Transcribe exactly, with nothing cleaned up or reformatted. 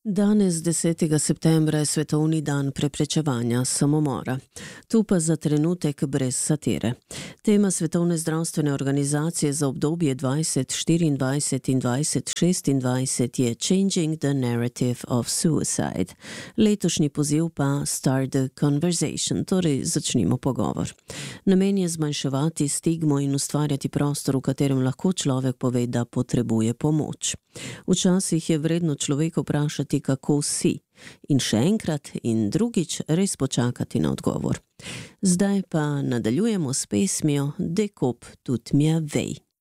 Danes, desetega septembra, je svetovni dan preprečevanja samomora. Tu pa za trenutek brez satire. Tema Svetovne zdravstvene organizacije za obdobje dvajset štiriindvajset in dvajset šestindvajset je Changing the Narrative of Suicide. Letošnji poziv pa Start the Conversation, torej začnimo pogovor. Namen je zmanjševati stigmo in ustvarjati prostor, v katerem lahko človek pove, da potrebuje pomoč. Včasih je vredno človeka vprašati, kako si, in še enkrat in drugič res počakati na odgovor. Zdaj pa nadaljujemo s pesmijo De kop tut mir weh.